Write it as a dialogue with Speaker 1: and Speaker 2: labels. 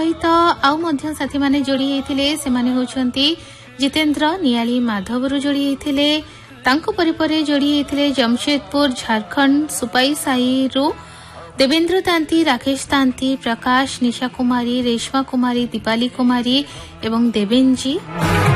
Speaker 1: सहित आउ साथी माने जोड़ी होते से होती जितेन्द्र नियाली माधवरू जोड़ी होते तांको परिपरे जोड़ी होते जमशेदपुर झारखंड सुपाई साई देवेंद्र तांती राकेश तांती प्रकाश निशा कुमारी रेशमा कुमारी दीपाली कुमारी एवं देवेन जी।